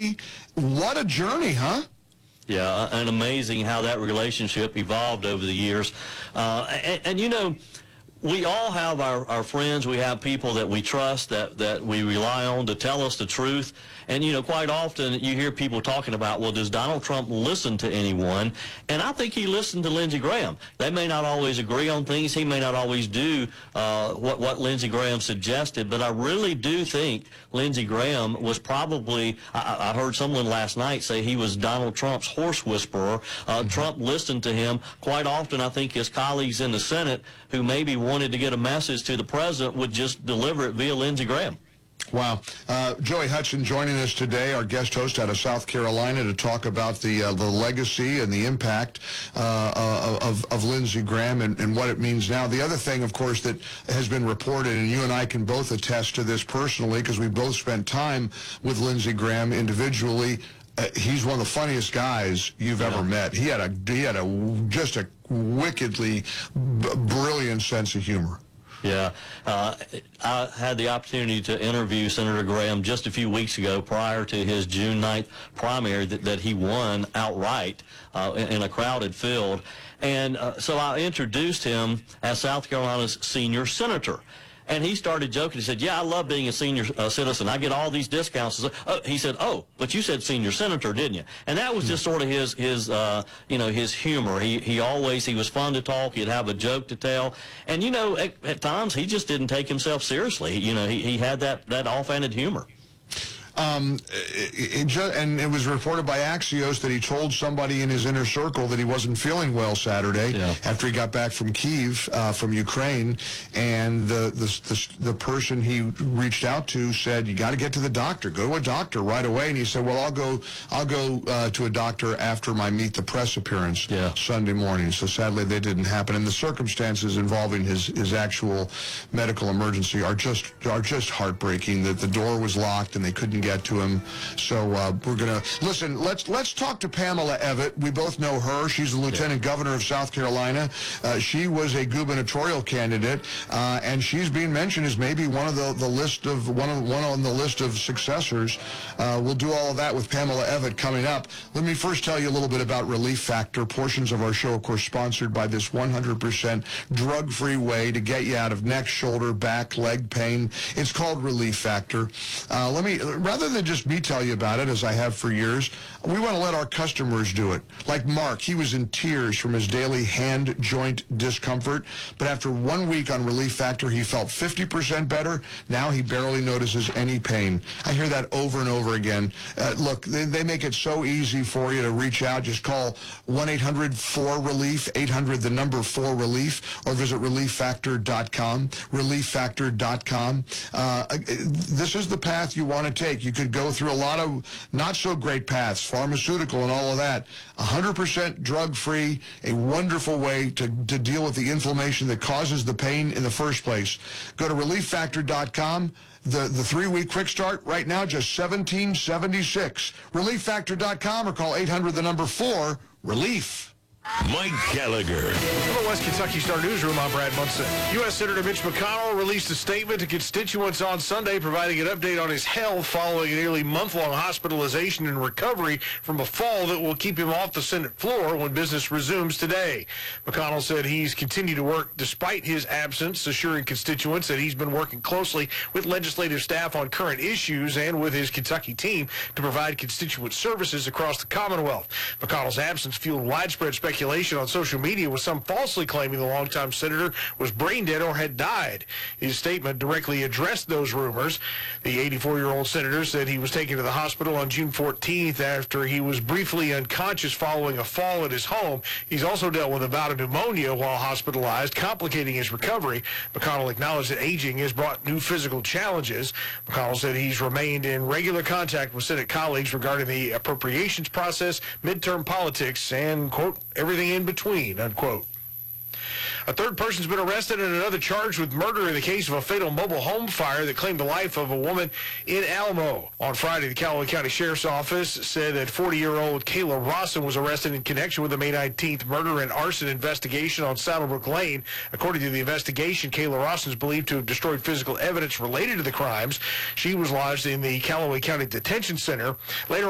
Joey, what a journey, huh? Yeah, and amazing how that relationship evolved over the years. And you know, we all have our friends. We have people that we trust, that we rely on to tell us the truth. And, you know, quite often you hear people talking about, well, does Donald Trump listen to anyone? And I think he listened to Lindsey Graham. They may not always agree on things. He may not always do what Lindsey Graham suggested. But I really do think Lindsey Graham was probably, I heard someone last night say he was Donald Trump's horse whisperer. Trump listened to him. Quite often, I think his colleagues in the Senate who maybe wanted to get a message to the president would just deliver it via Lindsey Graham. Wow. Joey Hudson joining us today, our guest host out of South Carolina, to talk about the legacy and the impact of Lindsey Graham and what it means now. The other thing, of course, that has been reported, and you and I can both attest to this personally because we both spent time with Lindsey Graham individually, he's one of the funniest guys you've ever met. He had just a wickedly brilliant sense of humor. Yeah, I had the opportunity to interview Senator Graham just a few weeks ago prior to his June 9th primary that he won outright in a crowded field. And so I introduced him as South Carolina's senior senator. And he started joking. He said, yeah, I love being a senior citizen. I get all these discounts. He said, oh, but you said senior senator, didn't you? And that was just sort of his humor. He was fun to talk. He'd have a joke to tell. And, you know, at times he just didn't take himself seriously. You know, he had that offhanded humor. And it was reported by Axios that he told somebody in his inner circle that he wasn't feeling well Saturday after he got back from Kyiv, from Ukraine, and the person he reached out to said, "You got to get to the doctor. Go to a doctor right away." And he said, "Well, I'll go to a doctor after my Meet the Press appearance Sunday morning." So sadly, that didn't happen, and the circumstances involving his actual medical emergency are just heartbreaking. That the door was locked and they couldn't get to him. So we're gonna listen. Let's talk to Pamela Evette. We both know her. She's the Lieutenant Governor of South Carolina. She was a gubernatorial candidate, and she's being mentioned as maybe one on the list of successors. We'll do all of that with Pamela Evette coming up. Let me first tell you a little bit about Relief Factor. Portions of our show, of course, sponsored by this 100% drug-free way to get you out of neck, shoulder, back, leg pain. It's called Relief Factor. Rather than just me tell you about it, as I have for years, we want to let our customers do it. Like Mark, he was in tears from his daily hand joint discomfort, but after 1 week on Relief Factor, he felt 50% better. Now he barely notices any pain. I hear that over and over again. Look, they make it so easy for you to reach out. Just call 1-800-4RELIEF, 800 the number 4RELIEF, or visit ReliefFactor.com, ReliefFactor.com. This is the path you want to take. You could go through a lot of not so great paths, pharmaceutical and all of that. 100% drug-free, a wonderful way to deal with the inflammation that causes the pain in the first place. Go to ReliefFactor.com. The 3-week quick start right now, just $17.76. ReliefFactor.com or call 800 the number 4RELIEF. Mike Gallagher. From the West Kentucky Star Newsroom, I'm Brad Munson. U.S. Senator Mitch McConnell released a statement to constituents on Sunday providing an update on his health following a nearly month-long hospitalization and recovery from a fall that will keep him off the Senate floor when business resumes today. McConnell said he's continued to work despite his absence, assuring constituents that he's been working closely with legislative staff on current issues and with his Kentucky team to provide constituent services across the Commonwealth. McConnell's absence fueled widespread speculation on social media, with some falsely claiming the longtime senator was brain dead or had died. His statement directly addressed those rumors. The 84-year-old senator said he was taken to the hospital on June 14th after he was briefly unconscious following a fall at his home. He's also dealt with a bout of pneumonia while hospitalized, complicating his recovery. McConnell acknowledged that aging has brought new physical challenges. McConnell said he's remained in regular contact with Senate colleagues regarding the appropriations process, midterm politics, and, quote, everything in between, unquote. A third person's been arrested and another charged with murder in the case of a fatal mobile home fire that claimed the life of a woman in Alamo. On Friday, the Callaway County Sheriff's Office said that 40-year-old Kayla Rawson was arrested in connection with the May 19th murder and arson investigation on Saddlebrook Lane. According to the investigation, Kayla Rawson is believed to have destroyed physical evidence related to the crimes. She was lodged in the Callaway County Detention Center. Later